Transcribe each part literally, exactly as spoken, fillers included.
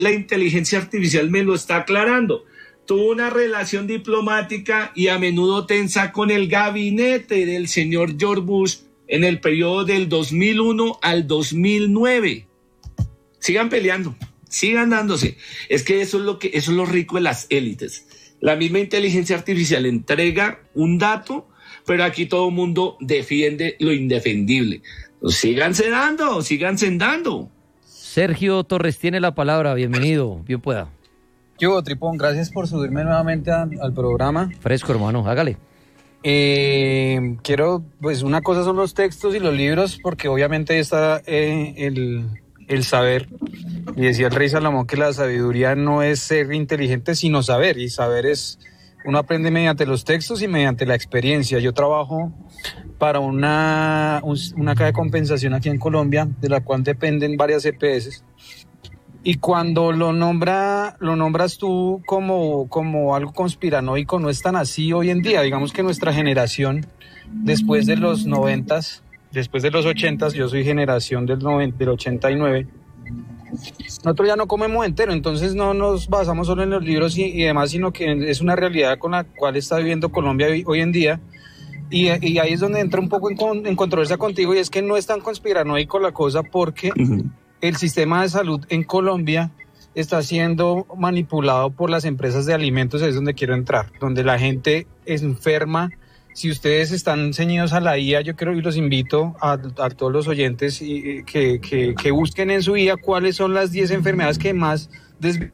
la inteligencia artificial me lo está aclarando. Tuvo una relación diplomática y a menudo tensa con el gabinete del señor George Bush en el periodo del dos mil uno al dos mil nueve. Sigan peleando, sigan dándose. Es que eso es lo que, eso es lo rico de las élites. La misma inteligencia artificial entrega un dato, pero aquí todo el mundo defiende lo indefendible. Pues síganse dando, síganse dando. Sergio Torres tiene la palabra, bienvenido, bien pueda. Yo, Tripón, gracias por subirme nuevamente a, al programa. Fresco, hermano, hágale. Eh, quiero, pues una cosa son los textos y los libros, porque obviamente está eh, el, el saber. Y decía el rey Salomón que la sabiduría no es ser inteligente, sino saber. Y saber es, uno aprende mediante los textos y mediante la experiencia. Yo trabajo para una, un, una caja de compensación aquí en Colombia, de la cual dependen varias E P S. Y cuando lo nombra, lo nombras tú como, como algo conspiranoico, no es tan así hoy en día. Digamos que nuestra generación, después de los noventas, después de los ochentas, yo soy generación del, noventa, del ochenta y nueve, nosotros ya no comemos entero, entonces no nos basamos solo en los libros y, y demás, sino que es una realidad con la cual está viviendo Colombia hoy, hoy en día. Y, y ahí es donde entra un poco en, en controversia contigo, y es que no es tan conspiranoico la cosa, porque uh-huh. el sistema de salud en Colombia está siendo manipulado por las empresas de alimentos, es donde quiero entrar, donde la gente es enferma. Si ustedes están ceñidos a la I A, yo creo y los invito a, a todos los oyentes y, que, que, que busquen en su I A cuáles son las diez enfermedades que más desviven.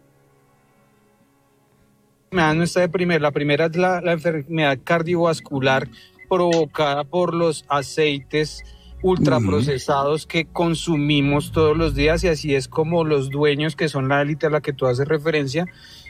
No está de primera. La primera es la, la enfermedad cardiovascular provocada por los aceites ultraprocesados uh-huh. que consumimos todos los días, y así es como los dueños, que son la élite a la que tú haces referencia,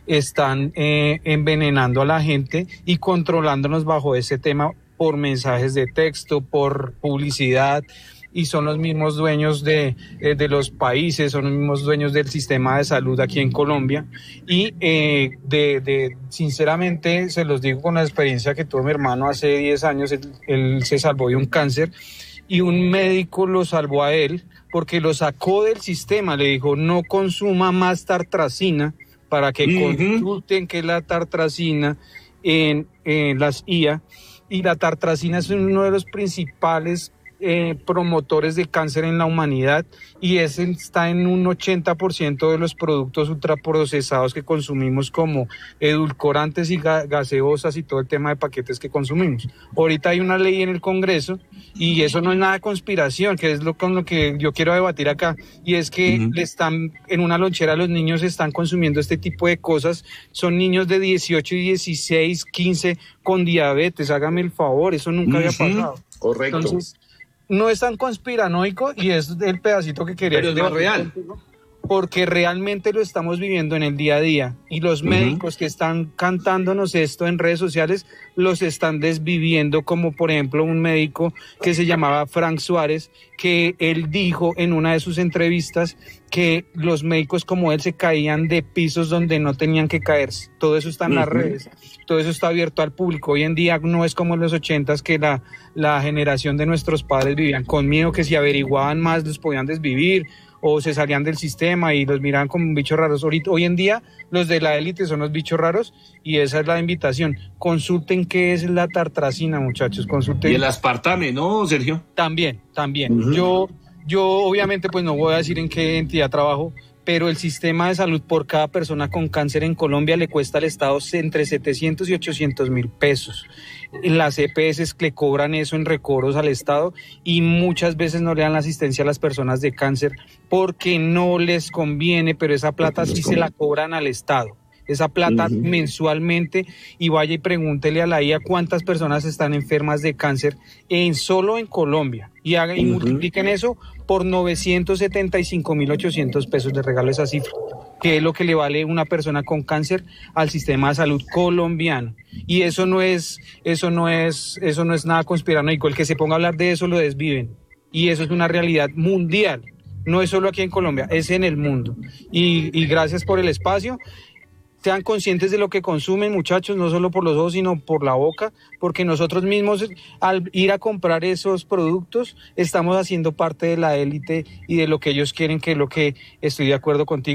están eh, envenenando a la gente y controlándonos bajo ese tema por mensajes de texto, por publicidad, y son los mismos dueños de, eh, de los países, son los mismos dueños del sistema de salud aquí en Colombia. Y eh, de, de sinceramente se los digo con la experiencia que tuvo mi hermano hace diez años, él, él se salvó de un cáncer y un médico lo salvó a él porque lo sacó del sistema, le dijo no consuma más tartrazina, para que uh-huh. consulten qué es la tartrazina en, en las I A, y la tartrazina es uno de los principales eh, promotores de cáncer en la humanidad, y ese está en un ochenta por ciento de los productos ultraprocesados que consumimos, como edulcorantes y ga- gaseosas y todo el tema de paquetes que consumimos. Ahorita hay una ley en el Congreso, y eso no es nada de conspiración, que es lo con lo que yo quiero debatir acá, y es que uh-huh. le están en una lonchera, los niños están consumiendo este tipo de cosas. Son niños de dieciocho, dieciséis, quince con diabetes, hágame el favor, eso nunca uh-huh. había pasado. Correcto. Entonces, no es tan conspiranoico, y es el pedacito que quería. Pero es más real. Contigo, porque realmente lo estamos viviendo en el día a día, y los uh-huh. médicos que están cantándonos esto en redes sociales los están desviviendo, como por ejemplo un médico que se llamaba Frank Suárez, que él dijo en una de sus entrevistas que los médicos como él se caían de pisos donde no tenían que caerse. Todo eso está en uh-huh. las redes, todo eso está abierto al público. Hoy en día no es como en los ochentas, que la, la generación de nuestros padres vivían con miedo, que si averiguaban más los podían desvivir, o se salían del sistema y los miraban como bichos raros. Ahorita, hoy en día los de la élite son los bichos raros, y esa es la invitación. Consulten qué es la tartrazina, muchachos, consulten. Y el aspartame, ¿no, Sergio? También, también. Uh-huh. Yo, yo obviamente pues no voy a decir en qué entidad trabajo, pero el sistema de salud por cada persona con cáncer en Colombia le cuesta al Estado entre setecientos y ochocientos mil pesos. Las E P S le cobran eso en recobros al Estado, y muchas veces no le dan la asistencia a las personas de cáncer porque no les conviene, pero esa plata sí se la cobran al Estado. Esa plata uh-huh. mensualmente, y vaya y pregúntele a la I A cuántas personas están enfermas de cáncer en solo en Colombia, y hagan y uh-huh. multipliquen eso por novecientos setenta y cinco mil ochocientos pesos. Le regalo esa cifra, que es lo que le vale una persona con cáncer al sistema de salud colombiano. Y eso no es, eso no es, eso no es nada conspiranoico. El que se ponga a hablar de eso lo desviven, y eso es una realidad mundial. No es solo aquí en Colombia, es en el mundo. Y, y gracias por el espacio. Sean conscientes de lo que consumen, muchachos, no solo por los ojos, sino por la boca, porque nosotros mismos, al ir a comprar esos productos, estamos haciendo parte de la élite y de lo que ellos quieren, que es lo que estoy de acuerdo contigo.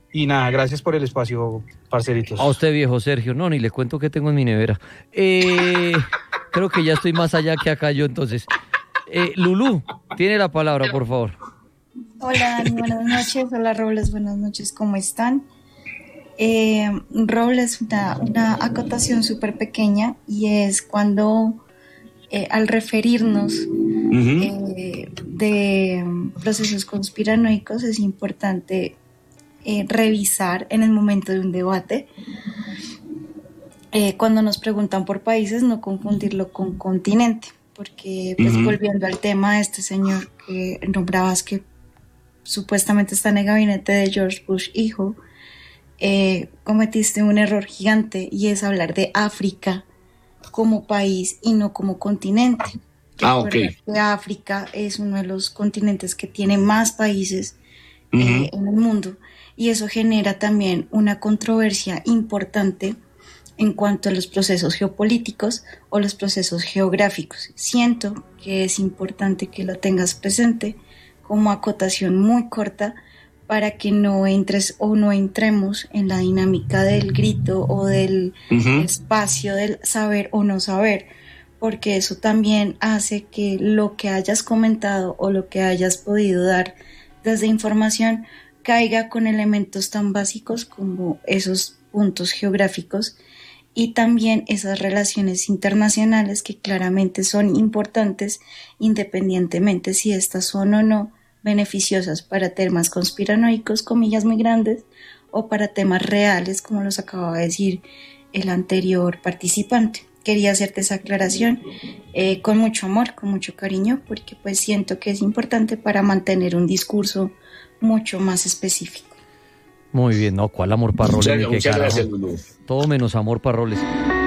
Y nada, gracias por el espacio, parceritos. A usted, viejo Sergio. No, ni le cuento que tengo en mi nevera. Eh, creo que ya estoy más allá que acá yo, entonces. Eh, Lulú, tiene la palabra, por favor. Hola, Dani, buenas noches. Hola, Robles, buenas noches. ¿Cómo están? Eh, Robles, una, una acotación súper pequeña, y es cuando eh, al referirnos uh-huh. eh, de procesos conspiranoicos es importante eh, revisar en el momento de un debate, eh, cuando nos preguntan por países, no confundirlo con continente, porque pues uh-huh. volviendo al tema de este señor que nombrabas, que supuestamente está en el gabinete de George Bush hijo, eh, cometiste un error gigante, y es hablar de África como país y no como continente. Ah, ok. África es uno de los continentes que tiene más países uh-huh. eh, en el mundo, y eso genera también una controversia importante en cuanto a los procesos geopolíticos o los procesos geográficos. Siento que es importante que lo tengas presente como acotación muy corta, para que no entres o no entremos en la dinámica del grito o del uh-huh. espacio del saber o no saber, porque eso también hace que lo que hayas comentado o lo que hayas podido dar desde información caiga con elementos tan básicos como esos puntos geográficos y también esas relaciones internacionales que claramente son importantes, independientemente si estas son o no beneficiosas para temas conspiranoicos, comillas muy grandes, o para temas reales, como los acababa de decir el anterior participante. Quería hacerte esa aclaración eh, con mucho amor, con mucho cariño, porque pues siento que es importante para mantener un discurso mucho más específico. Muy bien, no, ¿cuál amor para Roles? Muchas, muchas gracias, Lulú. Todo menos amor para Roles.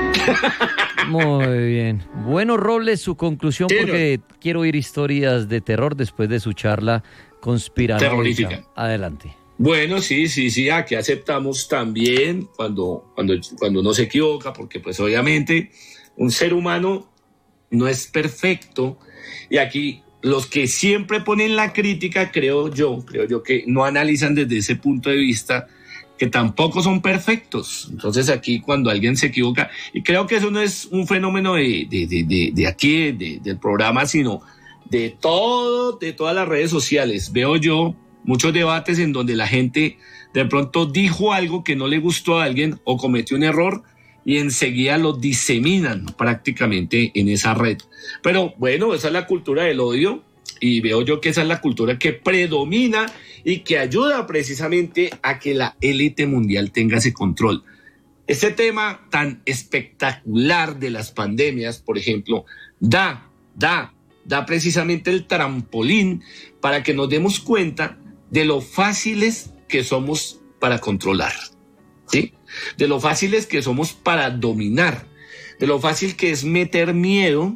Muy bien. Bueno, Robles, su conclusión, sí, porque no. quiero oír historias de terror después de su charla conspiranoica. Terrorífica. Adelante. Bueno, sí, sí, sí, aquí aceptamos también cuando, cuando, cuando uno se equivoca, porque pues obviamente un ser humano no es perfecto, y aquí los que siempre ponen la crítica, creo yo, creo yo que no analizan desde ese punto de vista, que tampoco son perfectos. Entonces aquí cuando alguien se equivoca, y creo que eso no es un fenómeno de, de, de, de, de aquí, de, del programa, sino de todo, de todas las redes sociales. Veo yo muchos debates en donde la gente de pronto dijo algo que no le gustó a alguien o cometió un error y enseguida lo diseminan prácticamente en esa red. Pero bueno, esa es la cultura del odio, y veo yo que esa es la cultura que predomina y que ayuda precisamente a que la élite mundial tenga ese control. Este tema tan espectacular de las pandemias, por ejemplo, da, da, da precisamente el trampolín para que nos demos cuenta de lo fáciles que somos para controlar, ¿sí? De lo fáciles que somos para dominar, de lo fácil que es meter miedo,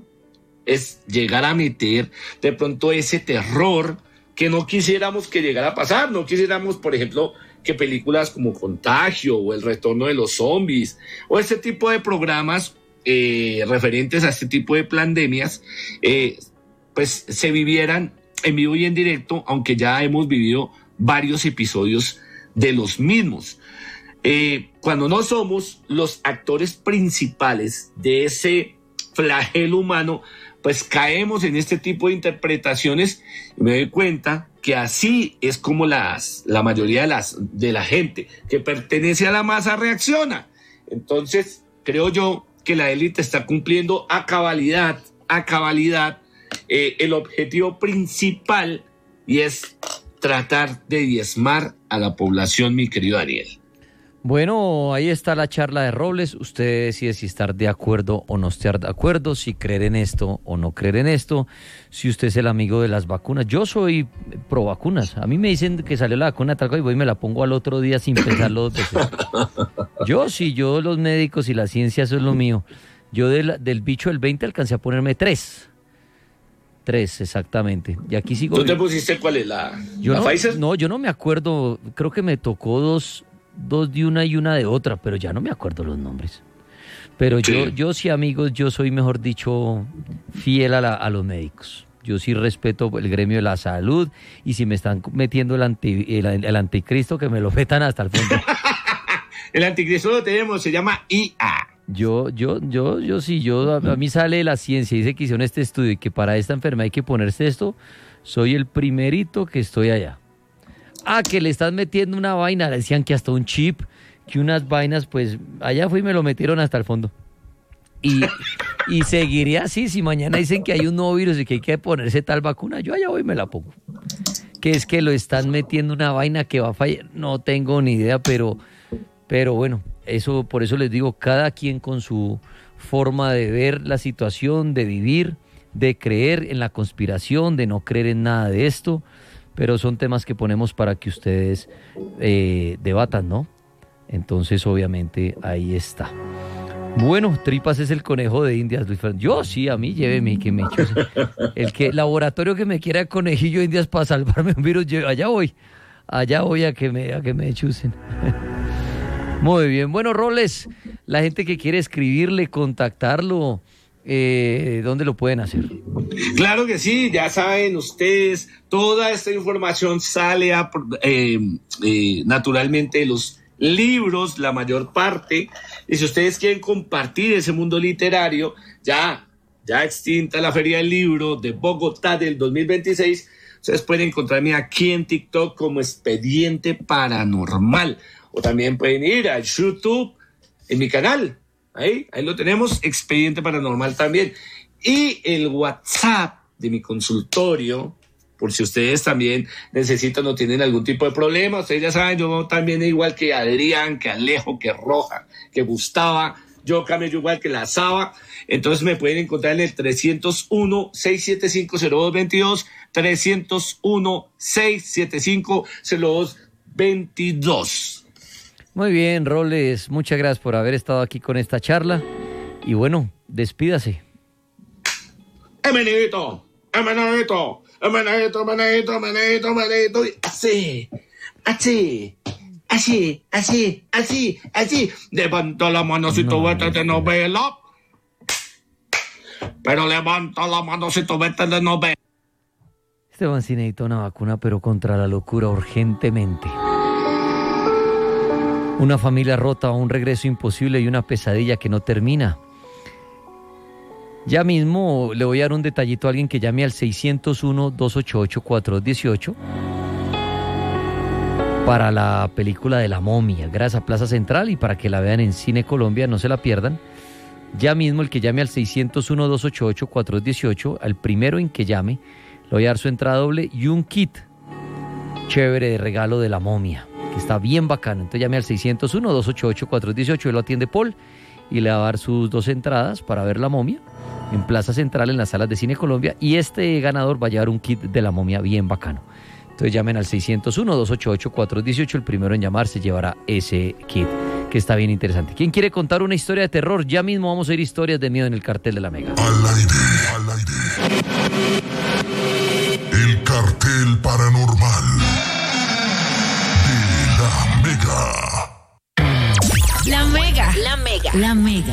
es llegar a meter de pronto ese terror que no quisiéramos que llegara a pasar. No quisiéramos, por ejemplo, que películas como Contagio o El Retorno de los Zombies o este tipo de programas eh, referentes a este tipo de pandemias eh, pues se vivieran en vivo y en directo, aunque ya hemos vivido varios episodios de los mismos. Eh, cuando no somos los actores principales de ese flagelo humano, pues caemos en este tipo de interpretaciones, y me doy cuenta que así es como las, la mayoría de, las, de la gente que pertenece a la masa reacciona. Entonces, creo yo que la élite está cumpliendo a cabalidad, a cabalidad, eh, el objetivo principal, y es tratar de diezmar a la población, mi querido Daniel. Bueno, ahí está la charla de Robles. Usted decide si estar de acuerdo o no estar de acuerdo, si creer en esto o no creer en esto, si usted es el amigo de las vacunas. Yo soy pro vacunas. A mí me dicen que salió la vacuna tal cosa y voy y me la pongo al otro día sin pensarlo dos veces. Yo sí, yo los médicos y la ciencia, eso es lo mío. Yo del, del bicho del veinte alcancé a ponerme tres. Tres, exactamente. Y aquí sigo. ¿Tú te pusiste cuál es la, yo la no, Pfizer? No, yo no me acuerdo. Creo que me tocó dos... dos de una y una de otra, pero ya no me acuerdo los nombres. Pero sí. yo, yo sí, amigos, yo soy, mejor dicho, fiel a, la, a los médicos. yo sí respeto el gremio de la salud, y si me están metiendo el, anti, el, el anticristo, que me lo metan hasta el fondo. El anticristo lo tenemos, se llama I A. Yo, yo, yo, yo sí, yo, a, a mí sale la ciencia, dice que hicieron este estudio y que para esta enfermedad hay que ponerse esto, soy el primerito que estoy allá. Ah, que le están metiendo una vaina, le decían que hasta un chip, que unas vainas, pues allá fui y me lo metieron hasta el fondo. Y, y seguiría así, si mañana dicen que hay un nuevo virus y que hay que ponerse tal vacuna, yo allá voy y me la pongo. Que es que lo están metiendo una vaina que va a fallar, no tengo ni idea, pero, pero bueno, eso, por eso les digo, cada quien con su forma de ver la situación, de vivir, de creer en la conspiración, de no creer en nada de esto, pero son temas que ponemos para que ustedes eh, debatan, ¿no? Entonces, obviamente, ahí está. Bueno, Tripas es el conejo de Indias, Luis Fernando. Yo sí, a mí lléveme que me echo. El que laboratorio que me quiera conejillo de Indias para salvarme un virus, yo, allá voy. Allá voy a que me, a que me chusen. Muy bien. Bueno, Robles, la gente que quiere escribirle, contactarlo, eh, ¿dónde lo pueden hacer? Claro que sí, ya saben ustedes, toda esta información sale a, eh, eh, naturalmente de los libros, la mayor parte, y si ustedes quieren compartir ese mundo literario, ya, ya extinta la Feria del Libro de Bogotá del dos mil veintiséis, ustedes pueden encontrarme aquí en TikTok como Expediente Paranormal, o también pueden ir a YouTube, en mi canal, ahí, ahí lo tenemos, Expediente Paranormal también, y el WhatsApp de mi consultorio, por si ustedes también necesitan o tienen algún tipo de problema, ustedes ya saben, yo también igual que Adrián, que Alejo, que Roja, que Gustavo, yo camello igual que la Saba, entonces me pueden encontrar en el trescientos uno, seiscientos setenta y cinco, cero dos veintidós, trescientos uno, seiscientos setenta y cinco, cero dos veintidós. Muy bien, Roles, muchas gracias por haber estado aquí con esta charla, y bueno, despídase. ¡Emenito! ¡Emenito! Manito, manito, manito, manito, así, así, así, así, así, así. Levanta la mano si tú vete de novela. Pero levanta la mano si tú vete de novela. Esteban sí necesita una vacuna, pero contra la locura urgentemente. Una familia rota, un regreso imposible y una pesadilla que no termina. Ya mismo le voy a dar un detallito a alguien que llame al seiscientos uno, dos ochenta y ocho, cuarenta y dos dieciocho para la película de La Momia, gracias a Plaza Central, y para que la vean en Cine Colombia, no se la pierdan. Ya mismo el que llame al seiscientos uno, dos ochenta y ocho, cuarenta y dos dieciocho, al primero en que llame, le voy a dar su entrada doble y un kit chévere de regalo de La Momia, que está bien bacano. Entonces llame al seiscientos uno, dos ochenta y ocho, cuarenta y dos dieciocho, él lo atiende Paul, y le va a dar sus dos entradas para ver La Momia en Plaza Central, en las salas de Cine Colombia, y este ganador va a llevar un kit de La Momia bien bacano. Entonces llamen al seiscientos uno, dos ochenta y ocho, cuarenta y dos dieciocho, el primero en llamar se llevará ese kit, que está bien interesante. ¿Quién quiere contar una historia de terror? Ya mismo vamos a ir historias de miedo en el cartel de La Mega. Al aire, al aire. El cartel paranormal de La Mega. La Mega, La Mega, La Mega.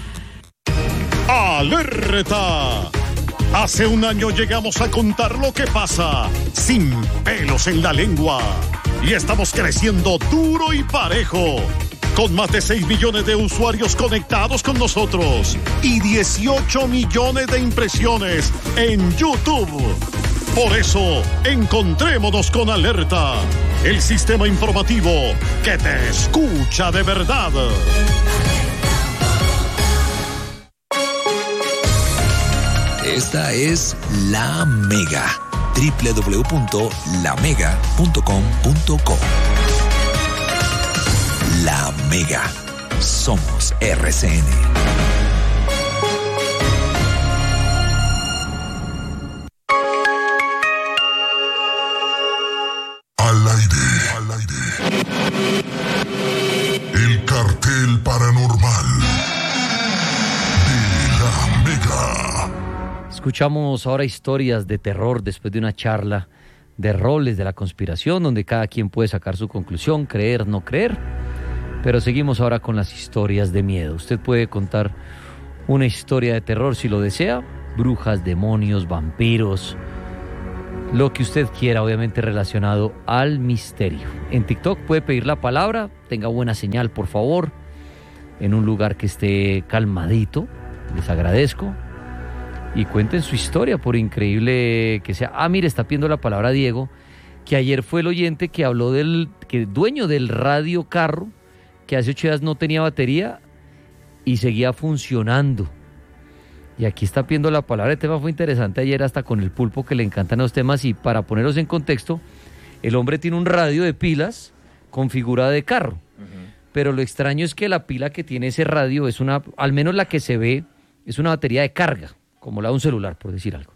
¡Alerta! Hace un año llegamos a contar lo que pasa sin pelos en la lengua. Y estamos creciendo duro y parejo. Con más de seis millones de usuarios conectados con nosotros y dieciocho millones de impresiones en YouTube. Por eso, encontrémonos con Alerta, el sistema informativo que te escucha de verdad. Esta es La Mega. doble u doble u doble u punto la mega punto com punto co. La Mega. Somos R C N. Al aire, al aire. El cartel paranormal de La Mega. Escuchamos ahora historias de terror después de una charla de roles de la conspiración, donde cada quien puede sacar su conclusión, creer, no creer. Pero seguimos ahora con las historias de miedo. Usted puede contar una historia de terror si lo desea, brujas, demonios, vampiros, lo que usted quiera, obviamente relacionado al misterio. En TikTok puede pedir la palabra, tenga buena señal, por favor, en un lugar que esté calmadito, les agradezco, y cuenten su historia, por increíble que sea. Ah, mire, está pidiendo la palabra Diego, que ayer fue el oyente que habló del que dueño del radio carro, que hace ocho días no tenía batería y seguía funcionando. Y aquí está pidiendo la palabra. El tema fue interesante ayer, hasta con el Pulpo, que le encantan los temas. Y para ponerlos en contexto, el hombre tiene un radio de pilas configurado de carro. Uh-huh. Pero lo extraño es que la pila que tiene ese radio es una, al menos la que se ve, es una batería de carga, como la de un celular, por decir algo.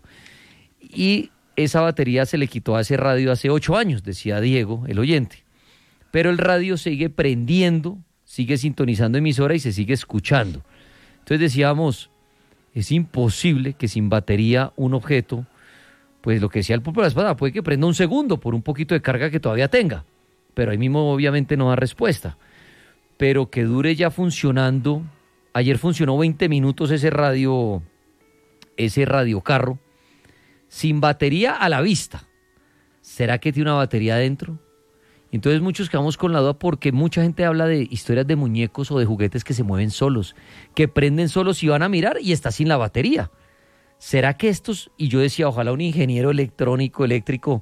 Y esa batería se le quitó a ese radio hace ocho años, decía Diego, el oyente. Pero el radio sigue prendiendo, sigue sintonizando emisora y se sigue escuchando. Entonces decíamos, es imposible que sin batería un objeto, pues lo que decía el Pulpo de la Espada, puede que prenda un segundo por un poquito de carga que todavía tenga. Pero ahí mismo obviamente no da respuesta. Pero que dure ya funcionando. Ayer funcionó veinte minutos ese radio, ese radiocarro, sin batería a la vista. ¿Será que tiene una batería adentro? Entonces muchos quedamos con la duda porque mucha gente habla de historias de muñecos o de juguetes que se mueven solos, que prenden solos y van a mirar y está sin la batería. ¿Será que estos, y yo decía, ojalá un ingeniero electrónico, eléctrico,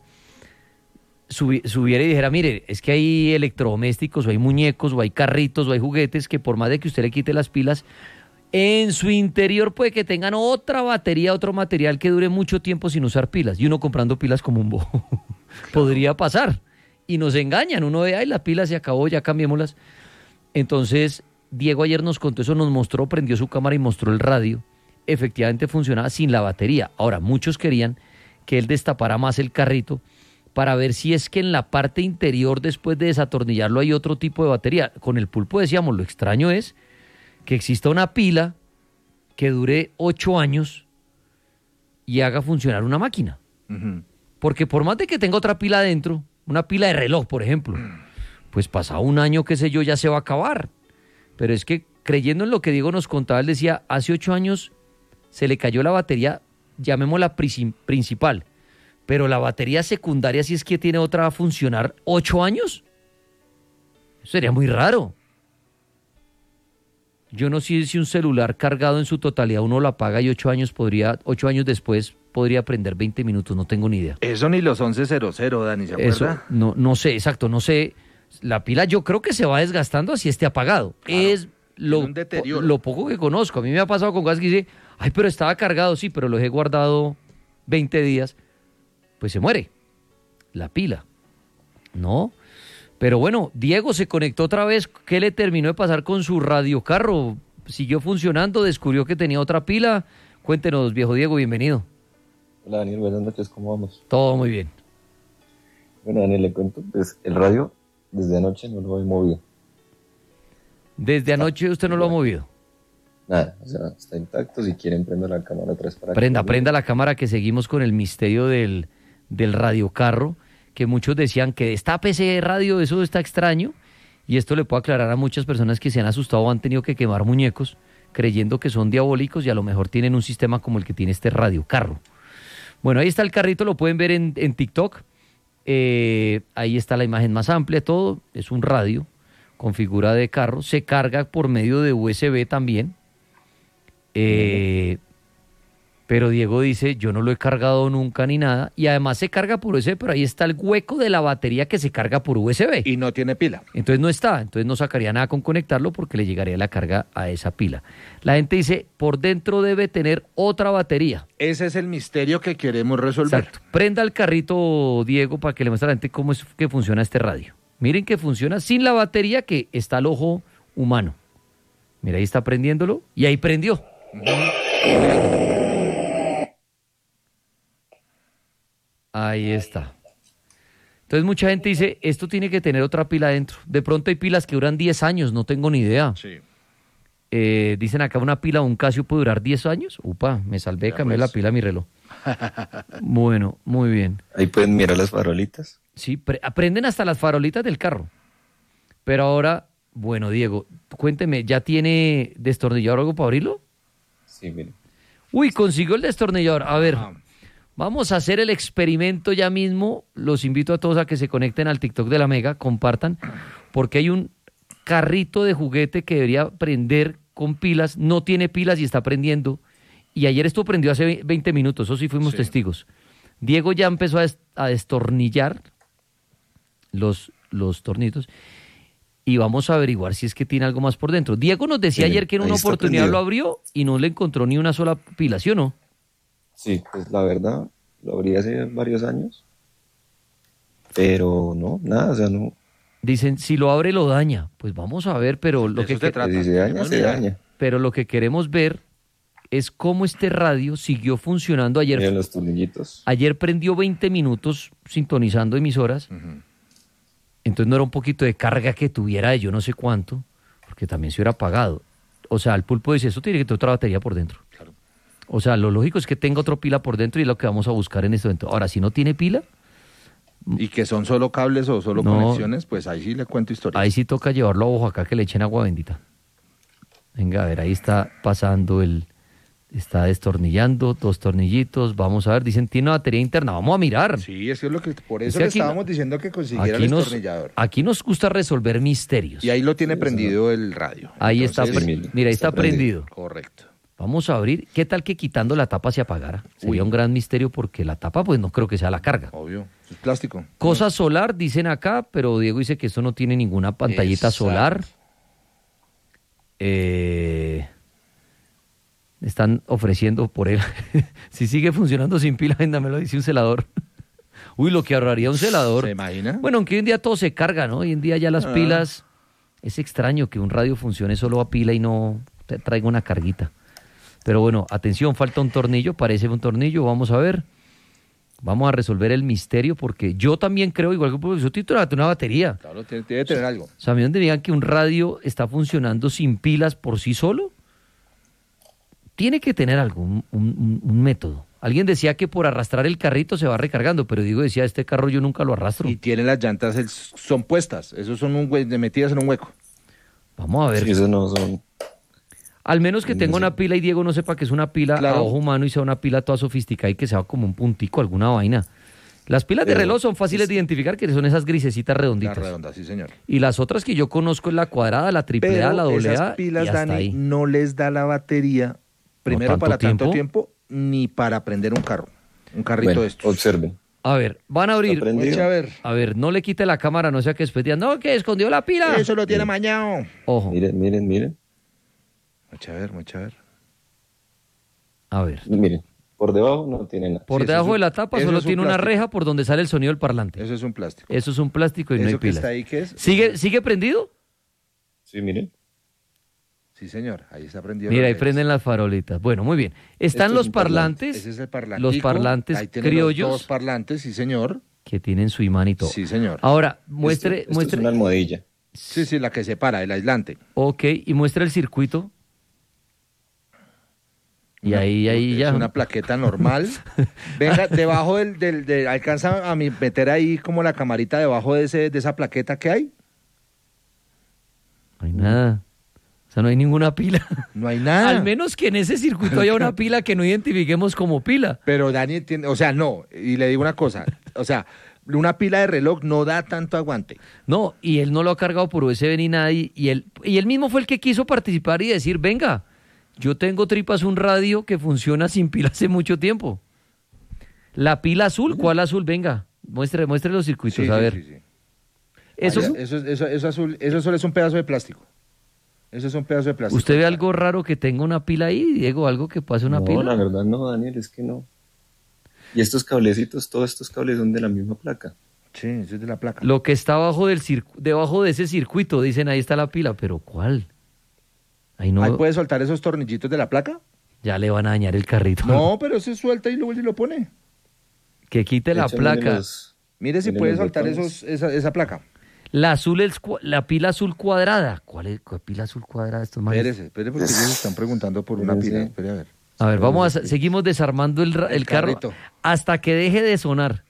subi, subiera y dijera, mire, es que hay electrodomésticos, o hay muñecos, o hay carritos, o hay juguetes que por más de que usted le quite las pilas, en su interior puede que tengan otra batería, otro material que dure mucho tiempo sin usar pilas, y uno comprando pilas como un bobo. Podría pasar. Y nos engañan, uno ve, ay, la pila se acabó, ya cambiémoslas. Entonces, Diego ayer nos contó eso, nos mostró, prendió su cámara y mostró el radio. Efectivamente funcionaba sin la batería. Ahora, muchos querían que él destapara más el carrito para ver si es que en la parte interior, después de desatornillarlo, hay otro tipo de batería. Con el Pulpo decíamos, lo extraño es que exista una pila que dure ocho años y haga funcionar una máquina. Uh-huh. Porque por más de que tenga otra pila adentro, una pila de reloj, por ejemplo, pues pasado un año, qué sé yo, ya se va a acabar. Pero es que creyendo en lo que Diego nos contaba, él decía, hace ocho años se le cayó la batería, llamémosla principal, pero la batería secundaria, si es que tiene otra, va a funcionar ocho años. Eso sería muy raro. Yo no sé si un celular cargado en su totalidad uno lo apaga y ocho años podría, ocho años después podría prender veinte minutos, no tengo ni idea. Eso ni los once cero cero, Dani, ¿se acuerda? Eso, no, no sé, exacto, no sé. La pila yo creo que se va desgastando así esté apagado. Claro, es lo, po, lo poco que conozco. A mí me ha pasado con cosas que dice, ay, pero estaba cargado, sí, pero lo he guardado veinte días. Pues se muere la pila, ¿no? Pero bueno, Diego se conectó otra vez. ¿Qué le terminó de pasar con su radiocarro? ¿Siguió funcionando? ¿Descubrió que tenía otra pila? Cuéntenos, viejo Diego, bienvenido. Hola Daniel, buenas noches, ¿cómo vamos? Todo muy bien. Bueno, Daniel, le cuento, pues el radio desde anoche no lo he movido. ¿Desde anoche usted no lo ha movido? Nada, o sea, está intacto. Si quieren, prenda la cámara atrás para Prenda, que... prenda la cámara, que seguimos con el misterio del, del radiocarro, que muchos decían que destape ese radio, eso está extraño, y esto le puedo aclarar a muchas personas que se han asustado o han tenido que quemar muñecos creyendo que son diabólicos y a lo mejor tienen un sistema como el que tiene este radiocarro. Bueno, ahí está el carrito, lo pueden ver en, en TikTok, eh, ahí está la imagen más amplia, todo, es un radio con figura de carro, se carga por medio de U S B también, eh, pero Diego dice, yo no lo he cargado nunca ni nada, y además se carga por U S B, pero ahí está el hueco de la batería que se carga por U S B. Y no tiene pila. Entonces no está, entonces no sacaría nada con conectarlo porque le llegaría la carga a esa pila. La gente dice, por dentro debe tener otra batería. Ese es el misterio que queremos resolver. Exacto. Prenda el carrito, Diego, para que le muestre a la gente cómo es que funciona este radio. Miren que funciona sin la batería que está al ojo humano. Mira, ahí está prendiéndolo y ahí prendió. Ahí está. Entonces mucha gente dice, esto tiene que tener otra pila adentro. De pronto hay pilas que duran diez años, no tengo ni idea. Sí. Eh, dicen acá una pila o un Casio puede durar diez años. Upa, me salvé, cambié la pila a mi reloj. Bueno, muy bien. Ahí pueden mirar las farolitas. Sí, pre- aprenden hasta las farolitas del carro. Pero ahora, bueno, Diego, cuénteme, ¿ya tiene destornillador o algo para abrirlo? Sí, mire. Uy, consiguió el destornillador. A ver, vamos a hacer el experimento ya mismo. Los invito a todos a que se conecten al TikTok de la Mega, compartan, porque hay un carrito de juguete que debería prender con pilas, no tiene pilas y está prendiendo. Y ayer esto prendió hace veinte minutos, eso sí fuimos sí. testigos. Diego ya empezó a, des- a destornillar los, los tornitos y vamos a averiguar si es que tiene algo más por dentro. Diego nos decía sí, ayer que en una oportunidad prendido. Lo abrió y no le encontró ni una sola pila, ¿sí o no? Sí, pues la verdad, lo abrí hace varios años, pero no, nada, o sea, no. Dicen, si lo abre lo daña. Pues vamos a ver, pero lo que, se trata. Si se daña, se daña. Pero lo que queremos ver es cómo este radio siguió funcionando ayer. Miren los tornillitos. Ayer prendió veinte minutos sintonizando emisoras. Uh-huh. Entonces no era un poquito de carga que tuviera de yo no sé cuánto, porque también se hubiera apagado. O sea, el pulpo dice, eso tiene que tener otra batería por dentro. Claro. O sea, lo lógico es que tenga otra pila por dentro y es lo que vamos a buscar en este momento. Ahora, si no tiene pila... Y que son solo cables o solo no, conexiones, pues ahí sí le cuento historia. Ahí sí toca llevarlo a Oaxaca que le echen agua bendita. Venga, a ver, ahí está pasando el... Está destornillando, dos tornillitos, vamos a ver, dicen, tiene una batería interna, vamos a mirar. Sí, eso es lo que, por eso le estábamos no, diciendo que consiguiera el destornillador. Nos, aquí nos gusta resolver misterios. Y ahí lo tiene prendido el radio. Ahí Entonces, está, pre- mira, ahí está, está prendido. prendido. Correcto. Vamos a abrir, ¿qué tal que quitando la tapa se apagara? Sería Uy. un gran misterio porque la tapa pues no creo que sea la carga. Obvio, es plástico. Cosa solar, dicen acá, pero Diego dice que esto no tiene ninguna pantallita Exacto. solar. Eh... Están ofreciendo por él. Si sigue funcionando sin pila, véndamelo, dice un celador. Uy, lo que ahorraría un celador. ¿Se imagina? Bueno, aunque hoy en día todo se carga, ¿no? Hoy en día ya las ah. pilas... Es extraño que un radio funcione solo a pila y no te traiga una carguita. Pero bueno, atención, falta un tornillo, parece un tornillo, vamos a ver. Vamos a resolver el misterio porque yo también creo, igual que el profesor Tito, una batería. Claro, tiene, tiene que tener algo. O sea, a mí donde digan que un radio está funcionando sin pilas por sí solo... Tiene que tener algo, un, un, un método. Alguien decía que por arrastrar el carrito se va recargando, pero digo, decía, este carro yo nunca lo arrastro. Y tiene las llantas, el, son puestas, esos son un hue- metidas en un hueco. Vamos a ver. Sí, esos no son... Al menos que tenga una pila y Diego no sepa que es una pila claro. a ojo humano y sea una pila toda sofisticada y que sea como un puntico, alguna vaina. Las pilas de reloj son fáciles de identificar, que son esas grisecitas redonditas. Las redondas, sí, señor. Y las otras que yo conozco es la cuadrada, la triple A, la doble A. Esas pilas, y hasta Dani, ahí. no les da la batería... Primero no para tiempo. tanto tiempo, ni para prender un carro, un carrito bueno, de estos. Observen. A ver, van a abrir. A ver. a ver, no le quite la cámara, no sea que después digan, no, que escondió la pila. Eso lo tiene sí. mañado. Ojo. Miren, miren, miren. Mucha ver, mucha ver. A ver. Miren, por debajo no tiene nada. Por sí, debajo un, de la tapa solo tiene una reja por donde sale el sonido del parlante. Eso es un plástico. Eso es un plástico y no hay pila. Está ahí, ¿qué es? ¿Sigue, ¿Sigue prendido? Sí, miren. Sí, señor, ahí está prendido. Mira, ahí prenden las farolitas. Bueno, muy bien. Están Esto los es parlantes, Ese es el parlantico. los parlantes ahí tiene criollos. Los dos parlantes, sí, señor. Que tienen su imán y todo. Sí, señor. Ahora, muestre... Esto, muestre... esto es una almohadilla. Sí, sí, la que separa, el aislante. Ok, y muestra el circuito. Y una, ahí, ahí es ya... una plaqueta normal. Venga, debajo del... del, del ¿alcanza a meter ahí como la camarita debajo de, ese, de esa plaqueta que hay? No hay nada. O sea, no hay ninguna pila. No hay nada. Al menos que en ese circuito haya una pila que no identifiquemos como pila. Pero Dani tiene... O sea, no. Y le digo una cosa. O sea... Una pila de reloj no da tanto aguante. No, y él no lo ha cargado por U S B ni nada, y, y, él, y él mismo fue el que quiso participar y decir, venga, yo tengo tripas un radio que funciona sin pila hace mucho tiempo. La pila azul, ¿cuál azul? Venga, muestre, muestre los circuitos, sí, a sí, ver. Sí, sí. Eso, Vaya, eso, eso, eso azul, eso solo es un pedazo de plástico. Eso es un pedazo de plástico. ¿Usted ve algo raro que tenga una pila ahí, Diego? ¿Algo que pase una no, pila? No, la verdad no, Daniel, es que no. Y estos cablecitos, todos estos cables son de la misma placa. Sí, eso es de la placa. Lo que está abajo del circu- debajo de ese circuito, dicen, ahí está la pila, pero ¿cuál? Ahí no. ¿Ahí puede soltar esos tornillitos de la placa? Ya le van a dañar el carrito. No, pero se suelta y lo vuelve y lo pone. Que quite De la hecho, placa. miren los, Mire si puede soltar esos, esa, esa placa. La azul es cua- la pila azul cuadrada. ¿Cuál es la pila azul cuadrada? Estos manes? Espérese, espérese porque ellos están preguntando por una Espérese. pila. Espere a ver. A ver, vamos a seguimos desarmando el, ra- el, El carro carrito. hasta que deje de sonar.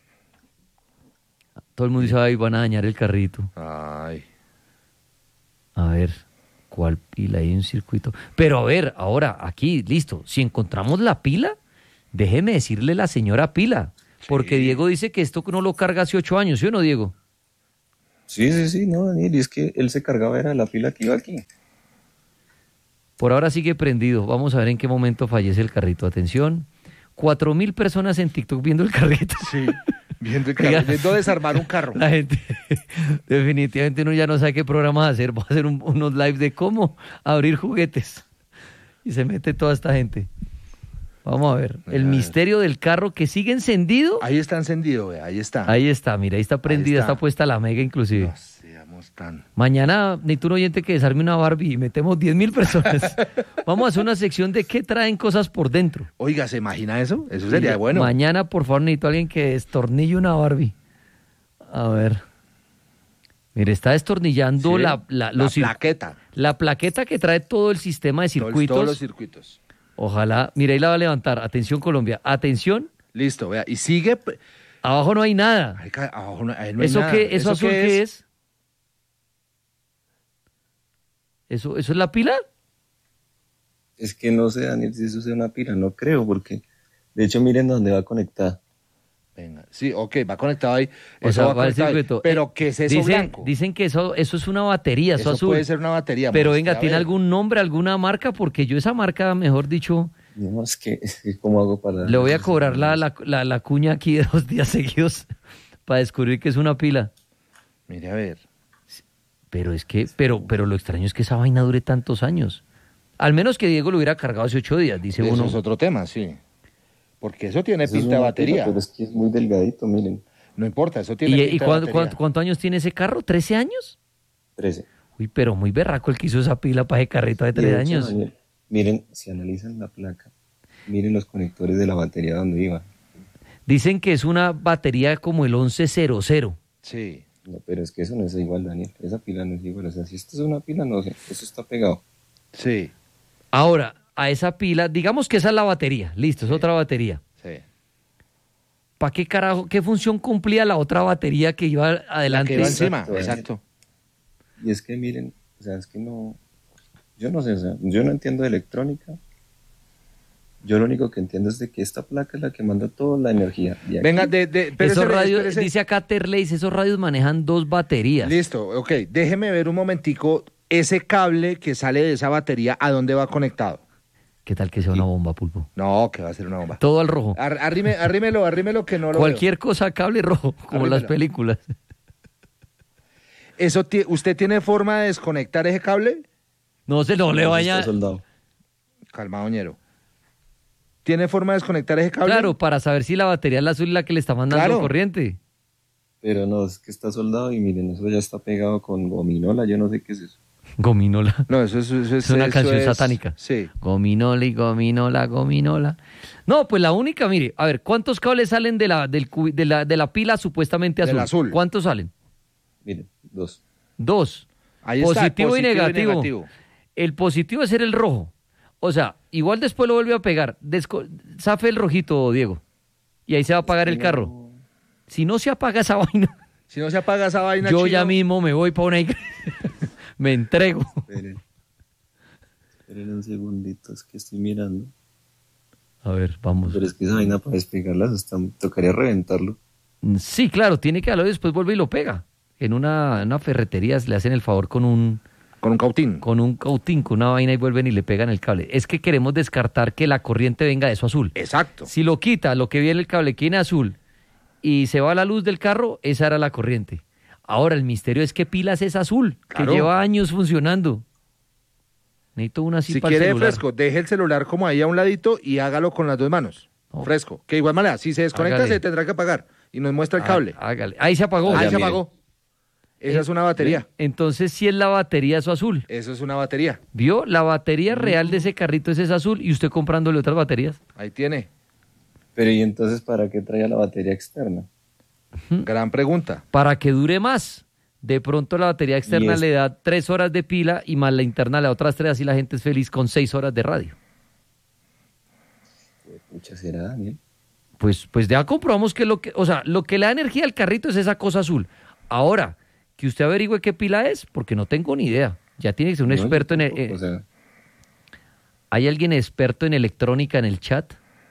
Todo el mundo dice, ay, van a dañar el carrito. Ay. A ver, ¿Cuál pila? Hay un circuito. Pero a ver, ahora, aquí, listo. Si encontramos la pila, déjeme decirle la señora pila. Porque Sí. Diego dice que esto no lo carga hace ocho años, ¿sí o no, Diego? Sí, sí, sí, no, Daniel, y es que él se cargaba era la pila que iba aquí. Por ahora sigue prendido. Vamos a ver en qué momento fallece el carrito. Atención. Cuatro mil personas en TikTok viendo el carrito. Sí, viendo el carro, viendo desarmar un carro. La gente, definitivamente uno ya no sabe qué programas hacer. Va a hacer un- unos live de cómo abrir juguetes. Y se mete toda esta gente. Vamos a ver. El Ah. misterio del carro que sigue encendido. Ahí está encendido, ve, ahí está. Ahí está, mira, ahí está prendida, está. está. puesta la mega inclusive. No seamos tan... Mañana necesito un oyente que desarme una Barbie y metemos diez mil personas. Vamos a hacer una sección de qué traen cosas por dentro. Oiga, ¿se imagina eso? Eso sería bueno. Mañana, por favor, necesito a alguien que destornille una Barbie. A ver. Mire, está destornillando Sí, la, la, la los cir- plaqueta. la plaqueta que trae todo el sistema de Todos- circuitos. Todos los circuitos. Ojalá. Mire, ahí la va a levantar. Atención, Colombia. Atención. Listo, vea. Y sigue... p- Abajo no hay nada. Ay, ca- abajo no- ahí no hay ¿Eso nada. qué? ¿Eso, azul qué es? ¿Eso, ¿Eso es la pila? Es que no sé, Daniel, si eso sea una pila, no creo, porque de hecho miren dónde va conectada. Venga, sí, ok, va conectado ahí. O Eso sea, va va el conectado ahí. circuito. Pero ¿qué es eso dicen, blanco? Dicen que eso, eso es una batería, eso, Eso azul. puede ser una batería. Pero muestre, venga, a ¿tiene ver. algún nombre, alguna marca? Porque yo esa marca, mejor dicho, No, es que, es que ¿cómo hago para...? le voy a cobrar la, la, la, la cuña aquí de dos días seguidos para descubrir que es una pila. Mire, a ver. Pero es que, pero, pero lo extraño es que esa vaina dure tantos años. Al menos que Diego lo hubiera cargado hace ocho días, dice Eso uno. es otro tema, sí. Porque eso tiene Eso es pinta de una batería. pila, pero es que es muy delgadito, miren. No importa, eso tiene ¿Y, pinta y de cuánto, batería. cuánto- cuántos años tiene ese carro? ¿trece años? trece. Uy, pero muy berraco el que hizo esa pila para ese carrito de Y tres de hecho, años. Daniel, miren, si analizan la placa, miren los conectores de la batería donde iba. Dicen que es una batería como el once cero cero. Sí. No, pero es que eso no es igual, Daniel. Esa pila no es igual. O sea, si esto es una pila, no sé. Eso está pegado. Sí. Ahora, a esa pila, digamos que esa es la batería. Listo, es otra batería. Sí. ¿Para qué carajo, qué función cumplía la otra batería que iba La adelante? que va encima, Exacto, exacto. Y es que miren, o sea, es que no... Yo no sé, o sea, yo no entiendo de electrónica. Yo lo único que entiendo es de que esta placa es la que manda toda la energía. Y aquí- Venga, de, de, espérese, Esos radios, espérese. dice acá Terleis, esos radios manejan dos baterías. Listo, ok. Déjeme ver un momentico ese cable que sale de esa batería, ¿a dónde va conectado? ¿Qué tal que sea una bomba, Pulpo? No, que va a ser una bomba. Todo al rojo. Ar- arrime, arrímelo, arrímelo que no lo Cualquier cosa, cable rojo, como las Arrímelo. películas. veo. Eso ti- ¿Usted tiene forma de desconectar ese cable? No se no le Eso vaya. está soldado. Calma, Ñero. ¿Tiene forma de desconectar ese cable? Claro, para saber si la batería es la azul y la que le está mandando Claro. corriente. Pero no, es que está soldado y miren, eso ya está pegado con gominola. Yo no sé qué es eso. Gominola. No, eso es, eso es, Es una eso canción es- satánica. Sí. Gominola y gominola, gominola. No, pues la única, mire, a ver, ¿cuántos cables salen de la, del, cu- de la, de la pila supuestamente Del azul? azul. ¿Cuántos salen? Miren, dos. Dos. Ahí está, positivo, y, positivo y negativo. negativo. El positivo es ser el rojo. O sea, igual después lo vuelve a pegar. Desco- zafe el rojito, Diego. Y ahí se va a apagar el carro. Si no se apaga esa vaina, Si no se apaga esa vaina, yo chino, ya mismo me voy para una iglesia. Me entrego. Esperen. Esperen un segundito, es que estoy mirando. A ver, vamos. Pero es que esa vaina para despegarla, está- tocaría reventarlo. Sí, claro, tiene que darlo y después vuelve y lo pega. En una, en una ferretería le hacen el favor con un, Con un cautín. con un cautín, con una vaina y vuelven y le pegan el cable. Es que queremos descartar que la corriente venga de eso azul. Exacto. Si lo quita, lo que viene el cable, que viene azul, y se va la luz del carro, esa era la corriente. Ahora, el misterio es que pilas es azul, Claro. que lleva años funcionando. Necesito una así Si para el quiere celular. fresco, deje el celular como ahí a un ladito y hágalo con las dos manos. Oh. Fresco. Que de igual manera, si se desconecta, Hágale. se tendrá que apagar. Y nos muestra el Ah, cable. hágale. Ahí se apagó. Ahí ya se mire. apagó. Esa es una batería. Entonces, si es la batería, eso azul. Eso es una batería. ¿Vio? La batería real de ese carrito es esa azul y usted comprándole otras baterías. Ahí tiene. Pero ¿y entonces para qué traía la batería externa? Gran pregunta. Para que dure más. De pronto la batería externa Y es- le da tres horas de pila y más la interna le da otras tres, así la gente es feliz con seis horas de radio. Pucha, ¿será, Daniel? Pues, pues ya comprobamos que lo que, o sea, lo que le da energía al carrito es esa cosa azul. Ahora, que usted averigüe qué pila es, porque no tengo ni idea. Ya tiene que ser un No, experto yo en... tampoco, eh, o sea, ¿Hay alguien experto en electrónica en el chat?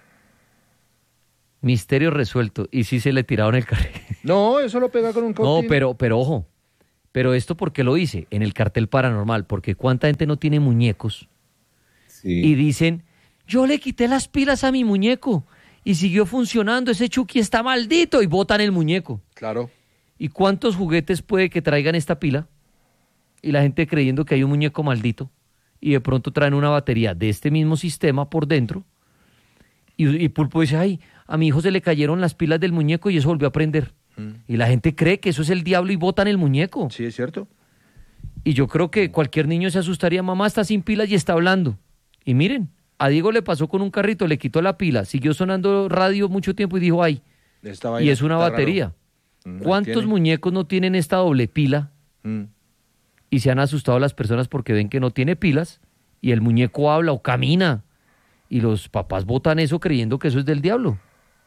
Misterio resuelto. Y sí se le tiraron el carril. No, eso lo pega con un No, cautín. pero, pero ojo. Pero esto, ¿por qué lo hice? En el cartel paranormal. Porque cuánta gente no tiene muñecos sí. y dicen, yo le quité las pilas a mi muñeco y siguió funcionando. Ese Chucky está maldito. Y botan el muñeco. Claro. ¿Y cuántos juguetes puede que traigan esta pila? Y la gente creyendo que hay un muñeco maldito. Y de pronto traen una batería de este mismo sistema por dentro. Y, y Pulpo dice, ay, a mi hijo se le cayeron las pilas del muñeco y eso volvió a prender. Mm. Y la gente cree que eso es el diablo y botan el muñeco. Sí, es cierto. Y yo creo que cualquier niño se asustaría, mamá está sin pilas y está hablando. Y miren, a Diego le pasó con un carrito, le quitó la pila, siguió sonando radio mucho tiempo y dijo, ay, y es una batería. Mm, ¿Cuántos muñecos no tienen esta doble pila? Mm. Y se han asustado las personas porque ven que no tiene pilas y el muñeco habla o camina. Y los papás botan eso creyendo que eso es del diablo.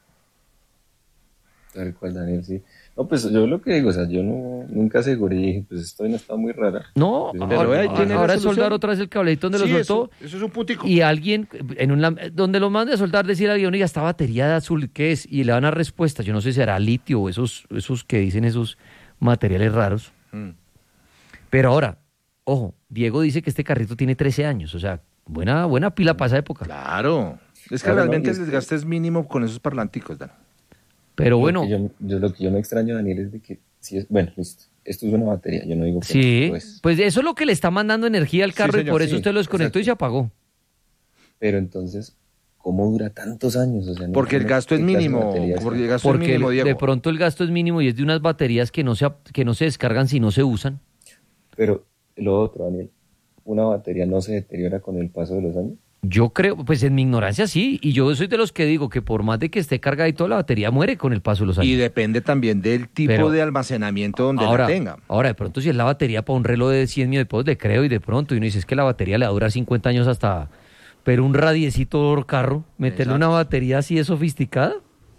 Tal cual, Daniel, sí. No, pues yo lo que digo, o sea, yo no, nunca aseguré y dije, pues esto no está muy rara. No, pues, pero ahora, ahora, ahora es soldar otra vez el cablecito donde sí, lo soltó. Eso, eso es un puntico. Y alguien, en una, donde lo mande a soltar, decir a alguien, oiga, esta batería de azul, ¿qué es? Y le dan a respuesta. Yo no sé si será litio o esos, esos que dicen esos materiales raros. Mm. Pero ahora, ojo, Diego dice que este carrito tiene trece años, o sea, buena, buena pila para esa época. Claro. Es que claro, realmente no, es el desgaste que... es mínimo con esos parlanticos, Dan. Pero bueno. Lo que, yo, yo, lo que yo me extraño, Daniel, es de que, si es, bueno, listo, esto es una batería, yo no digo que sí, no es. Pues eso es lo que le está mandando energía al carro, sí, señor, y por eso sí, usted lo desconectó, exacto, y se apagó. Pero entonces, ¿cómo dura tantos años? O sea, no porque el gasto es mínimo. Porque, el gasto porque es mínimo, Diego. De pronto el gasto es mínimo y es de unas baterías que no se, que no se descargan si no se usan. Pero lo otro, Daniel, ¿una batería no se deteriora con el paso de los años? Yo creo, pues en mi ignorancia sí, y yo soy de los que digo que por más de que esté cargada y toda la batería muere con el paso de los años. Y depende también del tipo Pero, de almacenamiento donde ahora, la tenga. Ahora, de pronto si es la batería para un reloj de cien millones de pesos, le creo, y de pronto, y uno dice, es que la batería le va a durar cincuenta años hasta... Pero un radiecito carro, meterle exacto, una batería así de sofisticada.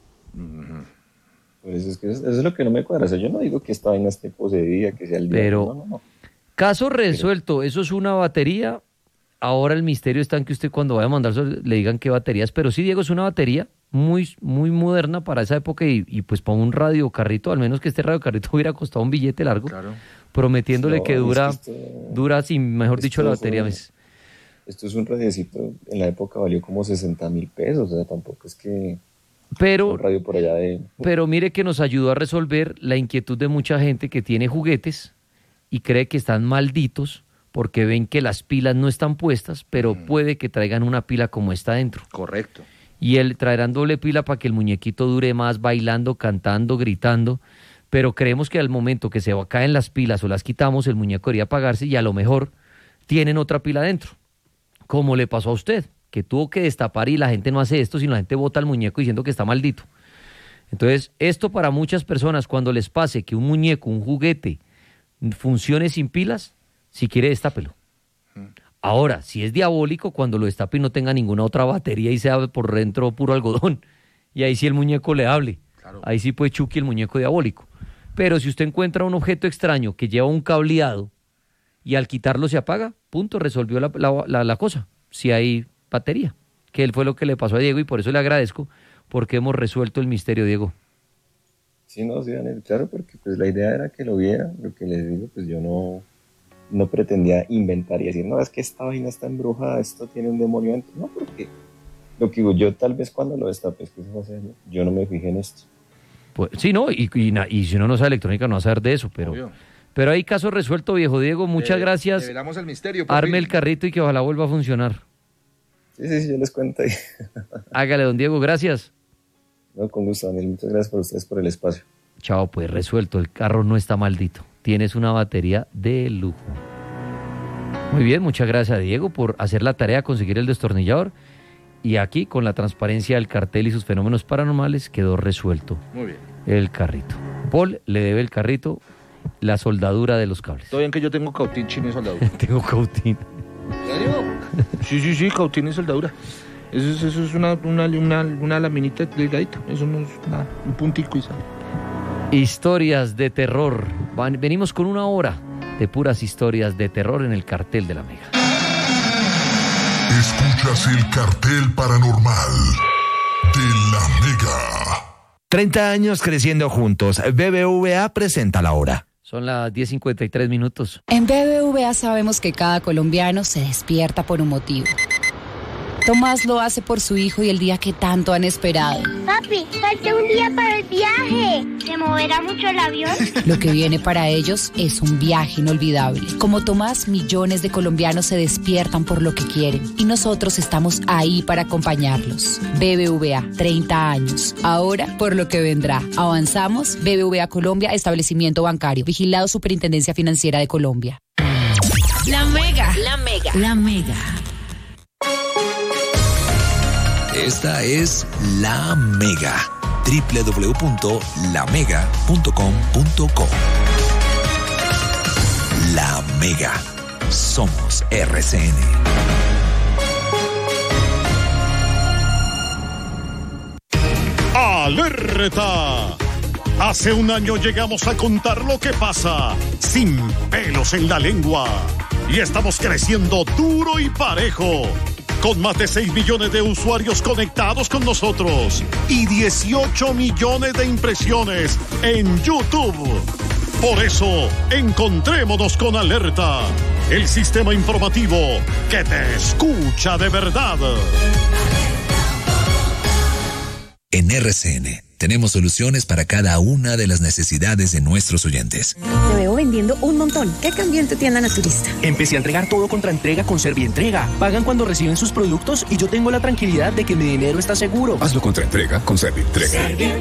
Pues es que eso es lo que no me cuadra. O sea, yo no digo que esta vaina esté poseída, que sea el diablo. Pero, no, no, no. Caso resuelto, eso es una batería. Ahora el misterio está en que usted cuando vaya a mandar le digan qué baterías, pero sí, Diego, es una batería muy, muy moderna para esa época y, y pues para un radiocarrito, al menos que este radiocarrito hubiera costado un billete largo, claro, prometiéndole no, que dura, es que esto, dura sin, mejor dicho, la batería. Un, esto es un radiecito, en la época valió como sesenta mil pesos, o sea, tampoco es que... Pero, un radio por allá de... pero mire que nos ayudó a resolver la inquietud de mucha gente que tiene juguetes y cree que están malditos, porque ven que las pilas no están puestas, pero mm. puede que traigan una pila como esta dentro. Correcto. Y él traerán doble pila para que el muñequito dure más bailando, cantando, gritando, pero creemos que al momento que se caen las pilas o las quitamos, el muñeco debería apagarse y a lo mejor tienen otra pila dentro, como le pasó a usted, que tuvo que destapar y la gente no hace esto, sino la gente bota al muñeco diciendo que está maldito. Entonces, esto para muchas personas, cuando les pase que un muñeco, un juguete, funcione sin pilas, si quiere, destápelo. Ahora, si es diabólico, cuando lo destape y no tenga ninguna otra batería y sea por dentro puro algodón, y ahí sí el muñeco le hable. Claro. Ahí sí puede Chucky el muñeco diabólico. Pero si usted encuentra un objeto extraño que lleva un cableado y al quitarlo se apaga, punto, resolvió la, la, la, la cosa. Si hay batería, que él fue lo que le pasó a Diego y por eso le agradezco, porque hemos resuelto el misterio, Diego. Sí, no, sí, Daniel, claro, porque pues la idea era que lo viera, lo que les digo, pues yo no... no pretendía inventar y decir, no, es que esta vaina está embrujada, esto tiene un demonio dentro. No, porque lo que digo, yo tal vez cuando lo destapé, es que eso va a ser, yo no me fijé en esto. Pues, sí, no, y, y, y si uno no sabe electrónica, no va a saber de eso, pero, pero hay caso resuelto, viejo Diego. Muchas eh, gracias. Revelamos el misterio. Arme el carrito y que ojalá vuelva a funcionar. Sí, sí, sí, yo les cuento ahí. Hágale, don Diego, gracias. No, con gusto, Daniel. Muchas gracias por ustedes por el espacio. Chao, pues resuelto, el carro no está maldito. Tienes una batería de lujo. Muy bien, muchas gracias a Diego por hacer la tarea, conseguir el destornillador. Y aquí, con la transparencia del cartel y sus fenómenos paranormales, quedó resuelto. Muy bien. El carrito. Paul le debe el carrito la soldadura de los cables. Todo bien que yo tengo cautín, chino y soldadura. Tengo cautín. ¿En serio? Sí, sí, sí, cautín y soldadura. Eso es, eso es una, una, una, una laminita delgadita. Eso no es nada, un puntico y sale. Historias de terror. Van, venimos con una hora de puras historias de terror en el cartel de la Mega. Escuchas el cartel paranormal de la Mega. treinta años creciendo juntos. B B V A presenta la hora. Son las diez cincuenta y tres minutos. En B B V A sabemos que cada colombiano se despierta por un motivo. Tomás lo hace por su hijo y el día que tanto han esperado. Papi, falta un día para el viaje. ¿Se moverá mucho el avión? Lo que viene para ellos es un viaje inolvidable. Como Tomás, millones de colombianos se despiertan por lo que quieren y nosotros estamos ahí para acompañarlos. B B V A, treinta años. Ahora, por lo que vendrá. Avanzamos. B B V A Colombia, establecimiento bancario. Vigilado Superintendencia Financiera de Colombia. La Mega. La Mega. La Mega. Esta es La Mega. doble u doble u doble u punto la mega punto com punto co. La Mega. Somos R C N. ¡Alerta! Hace un año llegamos a contar lo que pasa sin pelos en la lengua. Y estamos creciendo duro y parejo, con más de seis millones de usuarios conectados con nosotros y dieciocho millones de impresiones en YouTube. Por eso, encontrémonos con Alerta, el sistema informativo que te escucha de verdad. En R C N tenemos soluciones para cada una de las necesidades de nuestros oyentes. Te veo vendiendo un montón. ¿Qué cambió en tu tienda naturista? Empecé a entregar todo contra entrega con Servientrega. Pagan cuando reciben sus productos y yo tengo la tranquilidad de que mi dinero está seguro. Hazlo contra entrega con Servientrega.